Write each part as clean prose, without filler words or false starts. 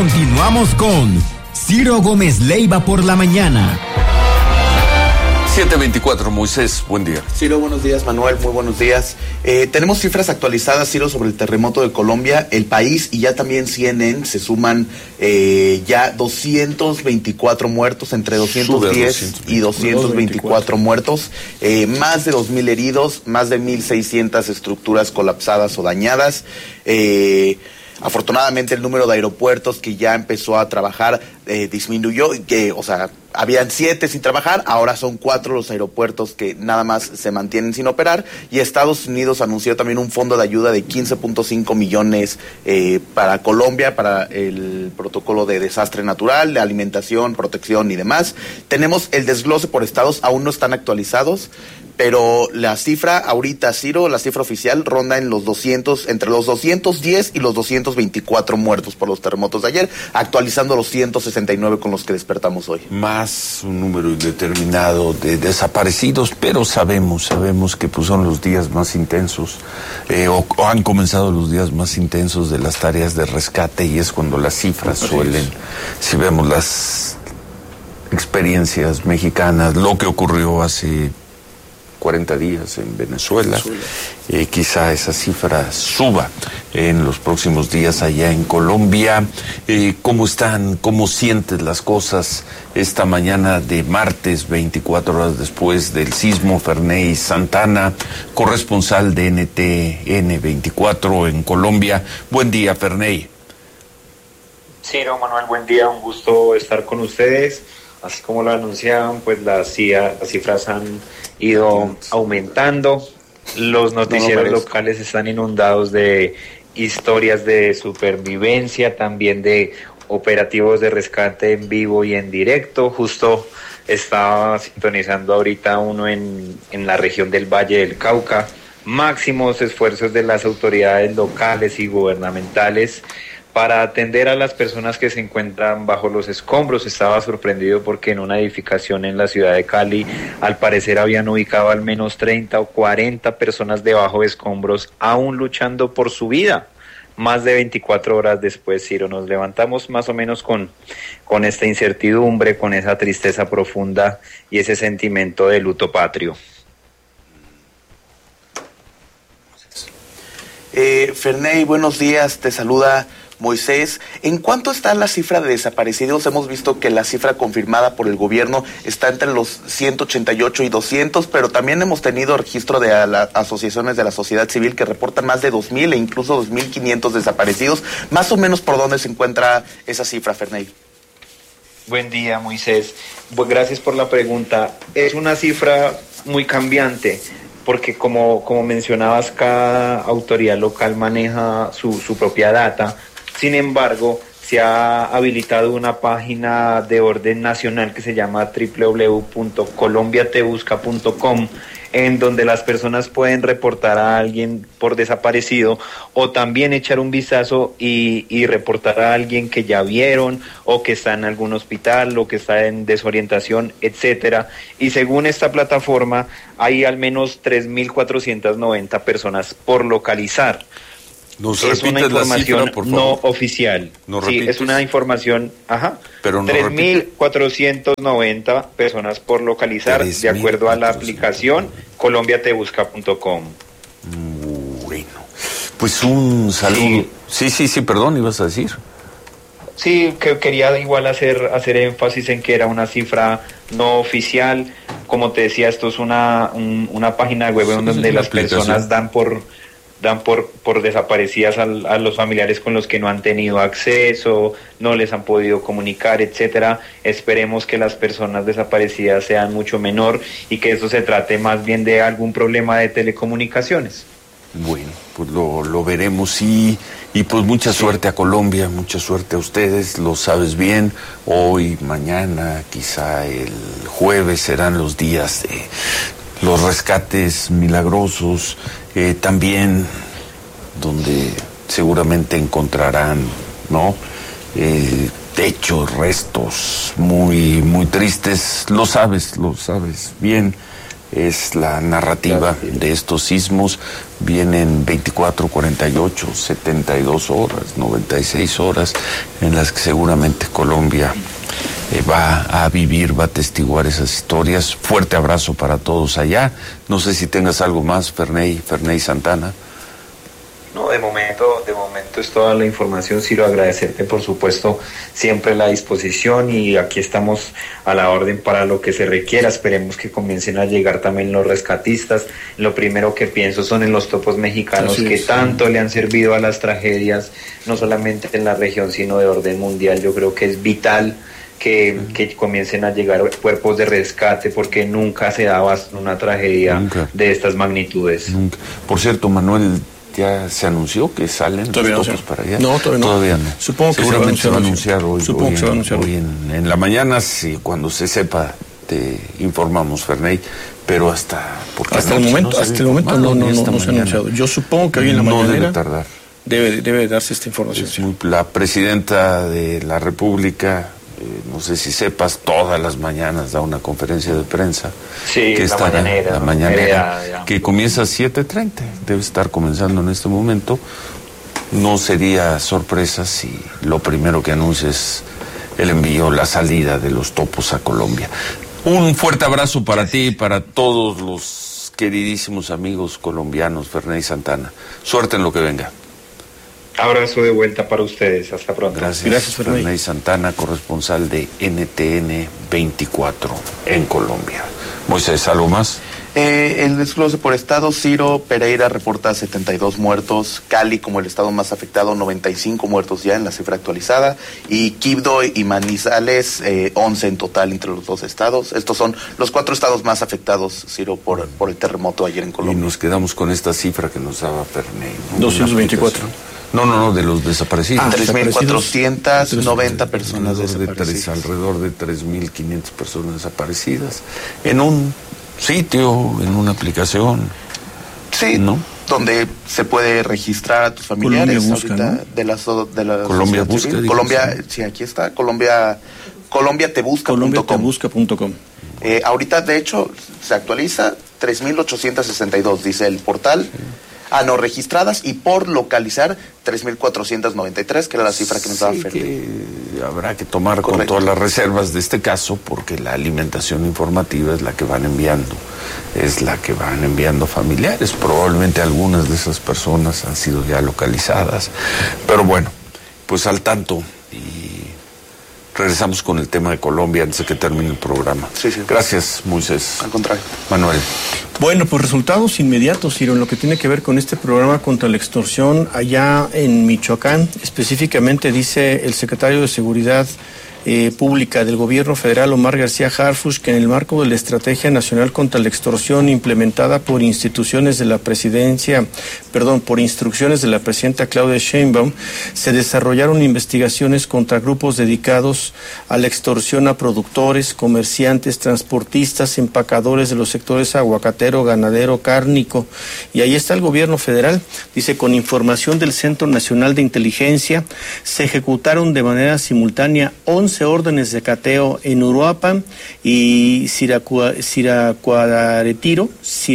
Continuamos con Ciro Gómez Leiva por la mañana. 7:24, Moisés, buen día. Ciro, buenos días. Manuel, muy buenos días. Tenemos cifras actualizadas, Ciro, sobre el terremoto de Colombia. El País y ya también CNN se suman ya 224 muertos, entre 210 y 224 muertos, más de 2,000 heridos, más de 1,600 estructuras colapsadas o dañadas. Afortunadamente el número de aeropuertos que ya empezó a trabajar disminuyó, habían 7 sin trabajar, ahora son 4 los aeropuertos que nada más se mantienen sin operar, y Estados Unidos anunció también un fondo de ayuda de 15.5 millones para Colombia, para el protocolo de desastre natural, de alimentación, protección y demás. Tenemos el desglose por estados, aún no están actualizados, pero la cifra ahorita, Ciro, la cifra oficial ronda en los 200, entre los 210 y los 224 muertos por los terremotos de ayer, actualizando los 169 con los que despertamos hoy. Más un número indeterminado de desaparecidos, pero sabemos que pues son los días más intensos, o han comenzado los días más intensos de las tareas de rescate, y es cuando las cifras suelen, si vemos las experiencias mexicanas, lo que ocurrió hace 40 días en Venezuela, quizá esa cifra suba en los próximos días allá en Colombia. ¿Cómo están? ¿Cómo sientes las cosas esta mañana de martes, 24 horas después del sismo? Ferney Santana, corresponsal de NTN 24 en Colombia. Buen día, Ferney. Ciro, Manuel, buen día, un gusto estar con ustedes. Así como lo anunciaban, pues las cifras han ido aumentando. Los noticieros locales están inundados de historias de supervivencia, también de operativos de rescate en vivo y en directo. Justo estaba sintonizando ahorita uno en la región del Valle del Cauca. Máximos esfuerzos de las autoridades locales y gubernamentales para atender a las personas que se encuentran bajo los escombros. Estaba sorprendido porque en una edificación en la ciudad de Cali, al parecer habían ubicado al menos 30 o 40 personas debajo de escombros, aún luchando por su vida. Más de 24 horas después, Ciro, nos levantamos más o menos con esta incertidumbre, con esa tristeza profunda y ese sentimiento de luto patrio. Ferney, buenos días, te saluda Moisés. ¿En cuánto está la cifra de desaparecidos? Hemos visto que la cifra confirmada por el gobierno está entre los 188 y 200, pero también hemos tenido registro de asociaciones de la sociedad civil que reportan más de 2,000 e incluso 2,500 desaparecidos. Más o menos, ¿por dónde se encuentra esa cifra, Ferney? Buen día, Moisés. Pues gracias por la pregunta. Es una cifra muy cambiante, porque como mencionabas, cada autoridad local maneja su propia data. Sin embargo, se ha habilitado una página de orden nacional que se llama www.colombiatebusca.com, en donde las personas pueden reportar a alguien por desaparecido o también echar un vistazo y reportar a alguien que ya vieron o que está en algún hospital o que está en desorientación, etcétera. Y según esta plataforma, hay al menos 3,490 personas por localizar. Es una información no oficial. Sí, es una información, pero no 3,490 personas por localizar, de acuerdo a la aplicación colombiatebusca.com. Bueno, pues un saludo. Sí, perdón, ibas a decir. Sí, que quería igual hacer énfasis en que era una cifra no oficial. Como te decía, esto es una página web donde las personas dan por desaparecidas a los familiares con los que no han tenido acceso, no les han podido comunicar, etcétera. Esperemos que las personas desaparecidas sean mucho menor y que esto se trate más bien de algún problema de telecomunicaciones. Bueno, pues lo veremos y pues mucha suerte a Colombia, mucha suerte a ustedes, lo sabes bien. Hoy, mañana, quizá el jueves serán los días de los rescates milagrosos, también donde seguramente encontrarán, ¿no? Techos, restos muy, muy tristes, lo sabes bien, es la narrativa de estos sismos. Vienen 24, 48, 72 horas, 96 horas en las que seguramente Colombia va a vivir, va a atestiguar esas historias. Fuerte abrazo para todos allá. No sé si tengas algo más, Ferney Santana. No, de momento es toda la información. Ciro, agradecerte por supuesto siempre la disposición, y aquí estamos a la orden para lo que se requiera. Esperemos que comiencen a llegar también los rescatistas. Lo primero que pienso son en los topos mexicanos, que tanto le han servido a las tragedias, no solamente en la región sino de orden mundial. Yo creo que es vital que comiencen a llegar cuerpos de rescate, porque nunca se daba una tragedia de estas magnitudes. Nunca. Por cierto, Manuel, ¿ya se anunció que salen los topos para allá? No, todavía no. Supongo que seguramente se va a anunciar hoy. Supongo que se va a anunciar hoy en la mañana, sí, cuando se sepa te informamos, Ferney, pero hasta el momento no se ha anunciado. Yo supongo que hoy en la mañana debe tardar. Debe darse esta información. La presidenta de la República, no sé si sepas, todas las mañanas da una conferencia de prensa. Sí, que la mañanera que comienza a 7:30, debe estar comenzando en este momento. No sería sorpresa si lo primero que anuncia es el envío, la salida de los topos a Colombia. Un fuerte abrazo para ti y para todos los queridísimos amigos colombianos, Ferney Santana. Suerte en lo que venga. Abrazo de vuelta para ustedes. Hasta pronto. Gracias Ferney Santana, corresponsal de NTN 24 en Colombia. Moisés, ¿algo más? El desglose por estado: Ciro, Pereira reporta 72 muertos, Cali como el estado más afectado, 95 muertos ya en la cifra actualizada, y Quibdó y Manizales 11 en total entre los dos estados. Estos son los 4 estados más afectados, Ciro, por el terremoto ayer en Colombia. Y nos quedamos con esta cifra que nos daba Ferney, ¿no? 224. No, de los desaparecidos. 3.490 personas desaparecidas. Alrededor de 3.500 personas desaparecidas. En un sitio, en una aplicación. Sí, ¿no? Donde se puede registrar a tus familiares. Colombia Busca, ahorita, ¿no? de la Colombia Busca. Colombia, sí, aquí está. colombiatebusca.com. colombiatebusca.com. Ahorita, de hecho, se actualiza 3.862, dice el portal. Sí. Registradas, y por localizar 3.493, que era la cifra que nos daba Ferney. Que habrá que tomar con todas las reservas de este caso, porque la alimentación informativa es la que van enviando familiares. Probablemente algunas de esas personas han sido ya localizadas, pero bueno, pues al tanto, y regresamos con el tema de Colombia antes de que termine el programa. Sí. Gracias, Moisés. Al contrario. Manuel. Bueno, pues resultados inmediatos, Ciro, en lo que tiene que ver con este programa contra la extorsión allá en Michoacán. Específicamente dice el secretario de Seguridad Pública del Gobierno Federal, Omar García Harfuch, que en el marco de la Estrategia Nacional contra la Extorsión implementada por instrucciones de la presidenta Claudia Sheinbaum, se desarrollaron investigaciones contra grupos dedicados a la extorsión a productores, comerciantes, transportistas, empacadores de los sectores aguacatero, ganadero, cárnico. Y ahí está el Gobierno Federal. Dice, con información del Centro Nacional de Inteligencia, se ejecutaron de manera simultánea 11 órdenes de cateo en Uruapan y Siracuaretiro,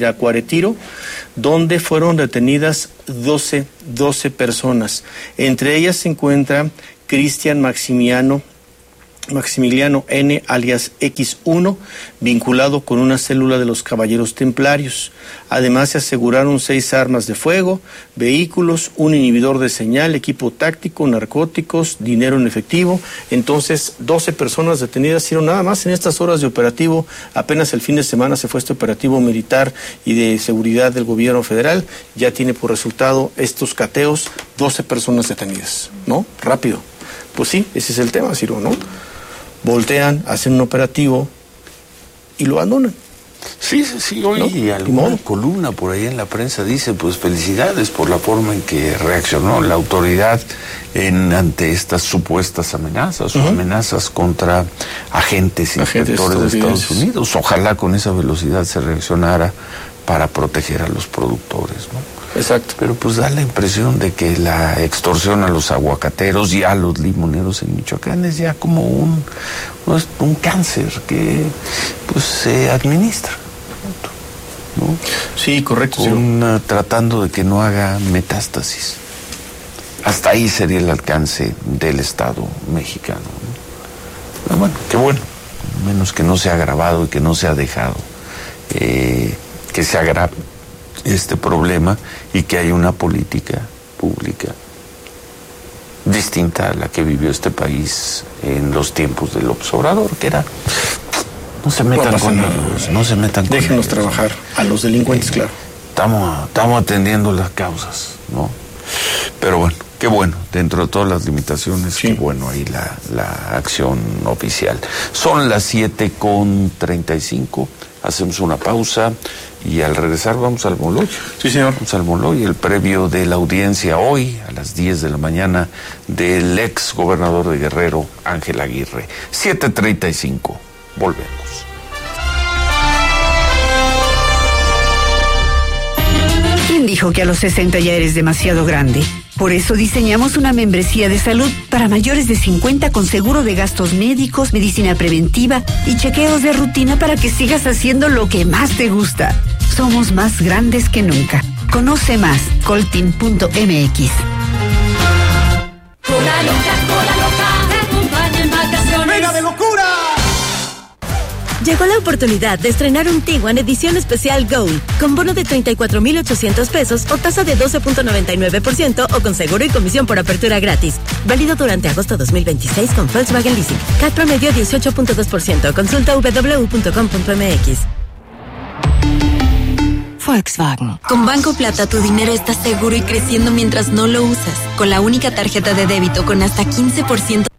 donde fueron detenidas 12 personas. Entre ellas se encuentra Cristian Maximiliano N., alias X1, vinculado con una célula de los Caballeros Templarios. Además, se aseguraron 6 armas de fuego, vehículos, un inhibidor de señal, equipo táctico, narcóticos, dinero en efectivo. Entonces, 12 personas detenidas. Nada más en estas horas de operativo. Apenas el fin de semana se fue este operativo militar y de seguridad del gobierno federal. Ya tiene por resultado estos cateos 12 personas detenidas, ¿no? Rápido. Pues sí, ese es el tema, Ciro, ¿no? Voltean, hacen un operativo y lo abandonan. Sí, hoy alguna columna por ahí en la prensa dice, pues felicidades por la forma en que reaccionó la autoridad ante estas supuestas amenazas o amenazas contra agentes inspectores de Estados Unidos. Ojalá con esa velocidad se reaccionara para proteger a los productores, ¿no? Exacto. Pero pues da la impresión de que la extorsión a los aguacateros y a los limoneros en Michoacán es ya como un cáncer que pues se administra. ¿no? Sí, correcto. Tratando de que no haga metástasis. Hasta ahí sería el alcance del Estado mexicano, ¿no? Pero bueno, qué bueno, menos que no se ha agravado y que no se ha dejado que se agrave este problema y que hay una política pública distinta a la que vivió este país en los tiempos del Obrador, que era no se metan con ellos, no se metan con ellos. Déjenos trabajar a los delincuentes, claro. Estamos atendiendo las causas, ¿no? Pero bueno, qué bueno, dentro de todas las limitaciones, sí. Qué bueno ahí la acción oficial. Son las 7:35, hacemos una pausa y al regresar vamos al Moloy. Sí, señor. Vamos al Moloy, el previo de la audiencia hoy a las 10 de la mañana del ex gobernador de Guerrero, Ángel Aguirre. 7:35, volvemos. ¿Quién dijo que a los 60 ya eres demasiado grande? Por eso diseñamos una membresía de salud para mayores de 50 con seguro de gastos médicos, medicina preventiva y chequeos de rutina para que sigas haciendo lo que más te gusta. Somos más grandes que nunca. Conoce más, colteam.mx. ¡Venga de locura! Llegó la oportunidad de estrenar un Tiguan edición especial Gold, con bono de 34,800 pesos o tasa de 12.99% o con seguro y comisión por apertura gratis. Válido durante agosto 2026 con Volkswagen Leasing. CAT promedio 18.2%. Consulta www.com.mx. Volkswagen. Con Banco Plata tu dinero está seguro y creciendo mientras no lo usas. Con la única tarjeta de débito con hasta 15%